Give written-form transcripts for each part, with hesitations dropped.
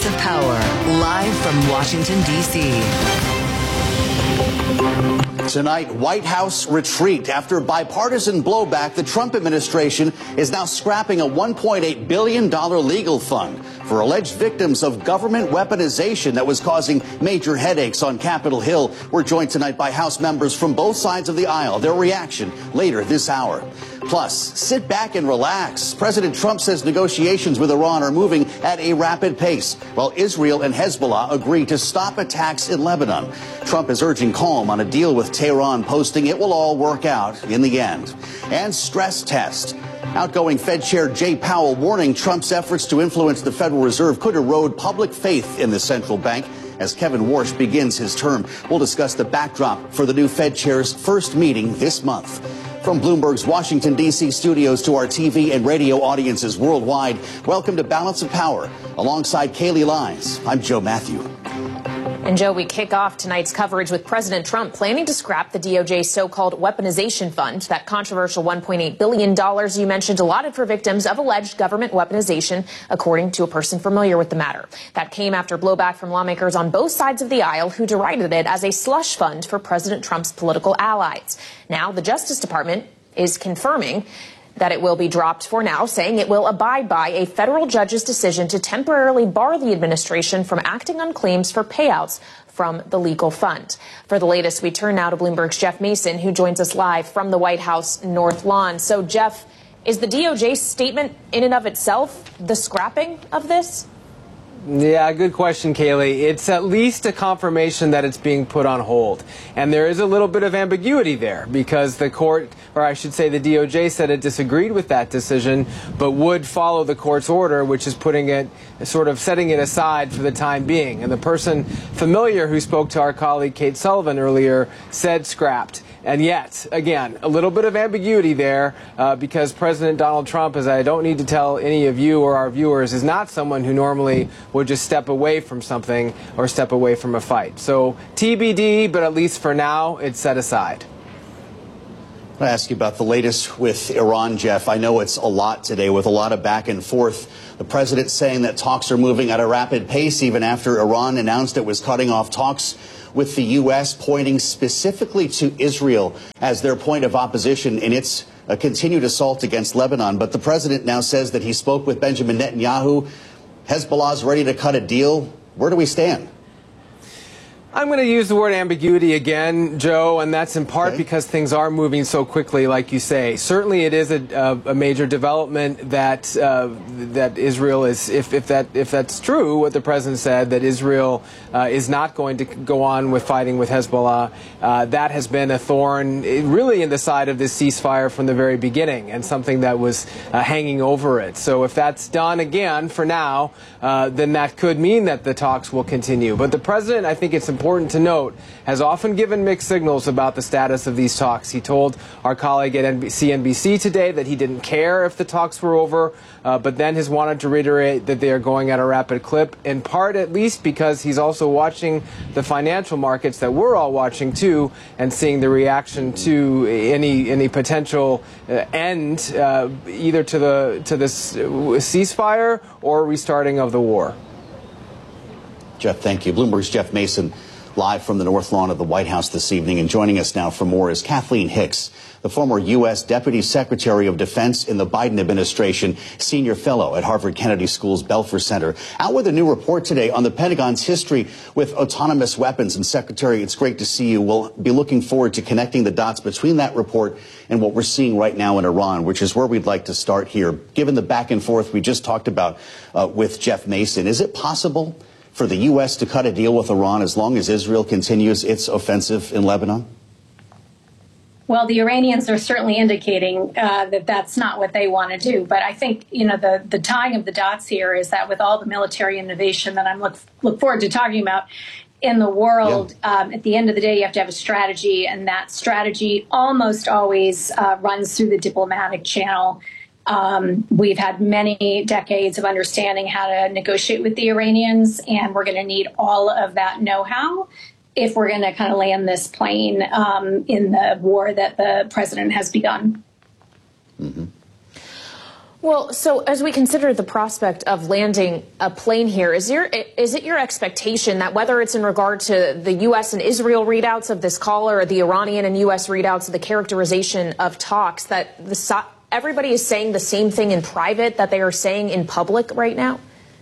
Balance of Power, live from Washington, D.C. Tonight, White House retreat. After bipartisan blowback, the Trump administration is now scrapping a $1.8 billion legal fund for alleged victims of government weaponization that was causing major headaches on Capitol Hill. We're joined tonight by House members from both sides of the aisle. Their reaction later this hour. Plus, sit back and relax. President Trump says negotiations with Iran are moving at a rapid pace, while Israel and Hezbollah agree to stop attacks in Lebanon. Trump is urging calm on a deal with Tehran, posting it will all work out in the end. And stress test. Outgoing Fed Chair Jay Powell warning Trump's efforts to influence the Federal Reserve could erode public faith in the central bank as Kevin Warsh begins his term. We'll discuss the backdrop for the new Fed Chair's first meeting this month. From Bloomberg's Washington, D.C. studios to our TV and radio audiences worldwide, welcome to Balance of Power. Alongside Kaylee Lyons, I'm Joe Matthew. And Joe, we kick off tonight's coverage with President Trump planning to scrap the DOJ's so-called weaponization fund, that controversial $1.8 billion you mentioned allotted for victims of alleged government weaponization, according to a person familiar with the matter. That came after blowback from lawmakers on both sides of the aisle who derided it as a slush fund for President Trump's political allies. Now, the Justice Department is confirming that it will be dropped for now, saying it will abide by a federal judge's decision to temporarily bar the administration from acting on claims for payouts from the legal fund. For the latest, we turn now to Bloomberg's Jeff Mason, who joins us live from the White House North Lawn. So, Jeff, is the DOJ statement in and of itself the scrapping of this? Yeah, good question, Kaylee. It's at least a confirmation that it's being put on hold. And there is a little bit of ambiguity there because the court, or I should say the DOJ, said it disagreed with that decision, but would follow the court's order, which is putting it, sort of setting it aside for the time being. And the person familiar who spoke to our colleague Kate Sullivan earlier said scrapped. And yet, again, a little bit of ambiguity there because President Donald Trump, as I don't need to tell any of you or our viewers, is not someone who normally would just step away from something or step away from a fight. So TBD, but at least for now, it's set aside. I want to ask you about the latest with Iran, Jeff. I know it's a lot today with a lot of back and forth. The president saying that talks are moving at a rapid pace even after Iran announced it was cutting off talks with the U.S., pointing specifically to Israel as their point of opposition in its continued assault against Lebanon. But the president now says that he spoke with Benjamin Netanyahu. Hezbollah's ready to cut a deal. Where do we stand? I'm going to use the word ambiguity again, Joe, and that's in part because things are moving so quickly, like you say. Certainly, it is a major development that that Israel is, if that's true, what the president said, that Israel is not going to go on with fighting with Hezbollah. That has been a thorn, really, in the side of this ceasefire from the very beginning, and something that was hanging over it. So, if that's done again for now, then that could mean that the talks will continue. But the president, I think it's important to note, has often given mixed signals about the status of these talks. He told our colleague at CNBC today that he didn't care if the talks were over, but then has wanted to reiterate that they are going at a rapid clip, in part at least because he's also watching the financial markets that we're all watching too, and seeing the reaction to any potential end either to this ceasefire or restarting of the war. Jeff, thank you. Bloomberg's Jeff Mason, live from the North Lawn of the White House this evening. And joining us now for more is Kathleen Hicks, the former U.S. Deputy Secretary of Defense in the Biden administration, senior fellow at Harvard Kennedy School's Belfer Center. Out with a new report today on the Pentagon's history with autonomous weapons. And Secretary, it's great to see you. We'll be looking forward to connecting the dots between that report and what we're seeing right now in Iran, which is where we'd like to start here. Given the back and forth we just talked about with Jeff Mason, is it possible for the U.S. to cut a deal with Iran as long as Israel continues its offensive in Lebanon? Well, the Iranians are certainly indicating that that's not what they want to do. But I think, you know, the tying of the dots here is that with all the military innovation that I'm look forward to talking about in the world, at the end of the day, you have to have a strategy. And that strategy almost always runs through the diplomatic channel. We've had many decades of understanding how to negotiate with the Iranians, and we're going to need all of that know-how if we're going to kind of land this plane in the war that the president has begun. Mm-hmm. Well, so as we consider the prospect of landing a plane here, is it your expectation that whether it's in regard to the U.S. and Israel readouts of this call or the Iranian and U.S. readouts of the characterization of talks, that everybody is saying the same thing in private that they are saying in public right now?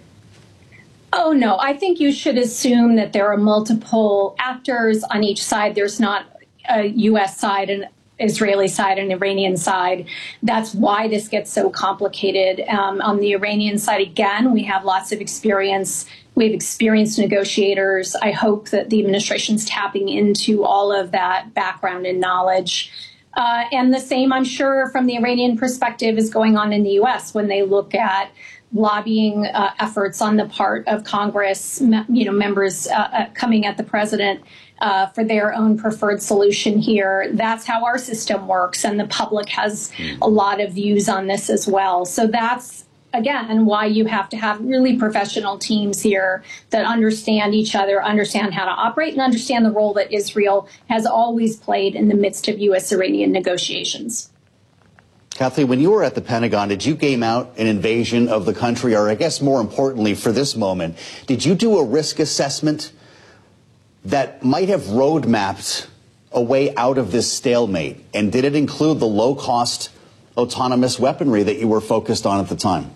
Oh, no. I think you should assume that there are multiple actors on each side. There's not a U.S. side and Israeli side and Iranian side. That's why this gets so complicated. On the Iranian side, again, we have lots of experience. We have experienced negotiators. I hope that the administration's tapping into all of that background and knowledge. And the same, I'm sure, from the Iranian perspective is going on in the U.S. when they look at lobbying efforts on the part of Congress, members coming at the president for their own preferred solution here. That's how our system works, and the public has a lot of views on this as well. So that's, again, why you have to have really professional teams here that understand each other, understand how to operate, and understand the role that Israel has always played in the midst of U.S.-Iranian negotiations. Kathleen, when you were at the Pentagon, did you game out an invasion of the country? Or I guess more importantly for this moment, did you do a risk assessment that might have roadmapped a way out of this stalemate? And did it include the low-cost autonomous weaponry that you were focused on at the time?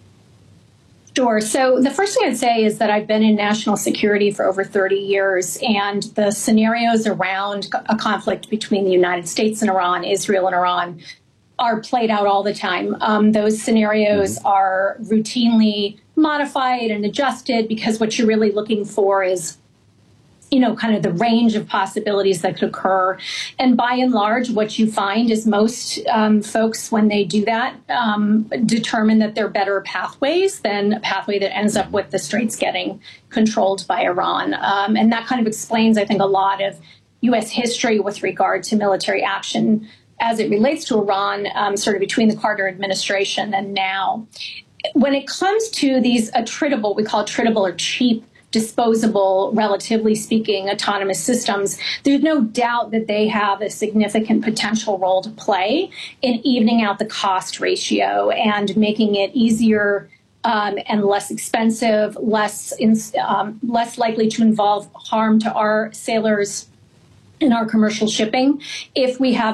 Sure. So the first thing I'd say is that I've been in national security for over 30 years, and the scenarios around a conflict between the United States and Iran, Israel and Iran, are played out all the time. Those scenarios are routinely modified and adjusted because what you're really looking for is, kind of the range of possibilities that could occur. And by and large, what you find is most folks, when they do that, determine that there are better pathways than a pathway that ends up with the Straits getting controlled by Iran. And that kind of explains, I think, a lot of U.S. history with regard to military action as it relates to Iran, sort of between the Carter administration and now. When it comes to these attritable, we call attritable or cheap, disposable, relatively speaking, autonomous systems, there's no doubt that they have a significant potential role to play in evening out the cost ratio and making it easier and less expensive, less likely to involve harm to our sailors in our commercial shipping if we have